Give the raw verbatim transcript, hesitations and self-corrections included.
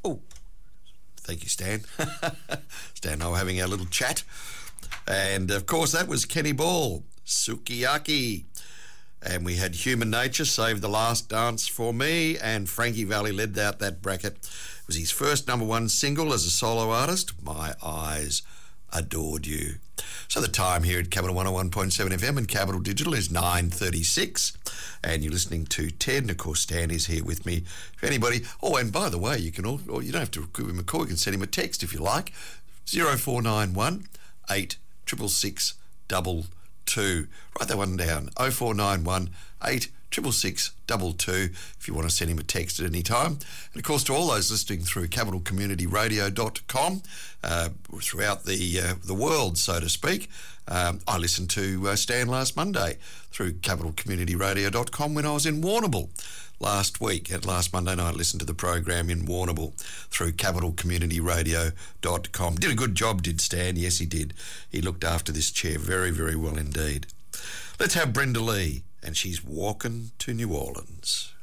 Oh, thank you, Stan. Stan and I were having our little chat. And, of course, that was Kenny Ball, Sukiyaki. And we had Human Nature, Save the Last Dance for Me, and Frankie Valli led out that bracket. It was his first number one single as a solo artist, My Eyes Adored You. So the time here at Capital one oh one point seven F M and Capital Digital is nine thirty-six, and you're listening to Ted, and of course Stan is here with me. If anybody, oh, and by the way, you can all, or you don't have to give him a call, you can send him a text if you like, zero four nine one eight six six six double two. Write that one down, oh four nine one eight six six six double two, if you want to send him a text at any time. And of course, to all those listening through capital community radio dot com, uh, throughout the uh, the world, so to speak. Um, I listened to uh, Stan last Monday through capital community radio dot com when I was in Warrnambool last week. At last Monday night, I listened to the program in Warrnambool through capital community radio dot com. Did a good job, did Stan? Yes, he did. He looked after this chair very, very well indeed. Let's have Brenda Lee, and she's walking to New Orleans.